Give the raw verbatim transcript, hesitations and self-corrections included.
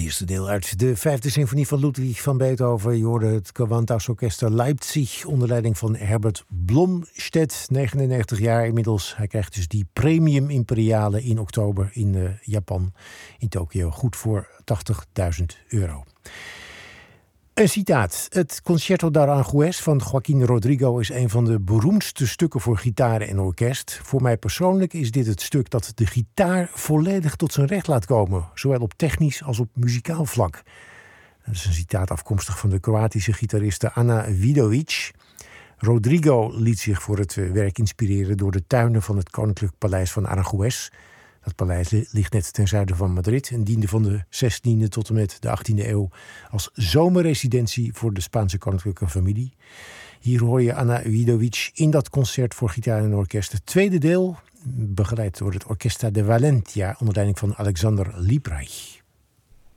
eerste deel uit de vijfde symfonie van Ludwig van Beethoven. Je hoorde het Gewandhausorchester Leipzig onder leiding van Herbert Blomstedt, negenennegentig jaar inmiddels. Hij krijgt dus die Premium Imperiale in oktober in uh, Japan, in Tokio. Goed voor tachtigduizend euro. Een citaat. Het Concerto d'Aranjuez van Joaquín Rodrigo is een van de beroemdste stukken voor gitaar en orkest. Voor mij persoonlijk is dit het stuk dat de gitaar volledig tot zijn recht laat komen, zowel op technisch als op muzikaal vlak. Dat is een citaat afkomstig van de Kroatische gitariste Ana Vidovic. Rodrigo liet zich voor het werk inspireren door de tuinen van het Koninklijk Paleis van Aranjuez. Dat paleis ligt net ten zuiden van Madrid en diende van de zestiende tot en met de achttiende eeuw als zomerresidentie voor de Spaanse koninklijke familie. Hier hoor je Ana Vidovic in dat concert voor gitaar en orkest. Het tweede deel, begeleid door het Orquesta de Valentia onder leiding van Alexander Liebreich.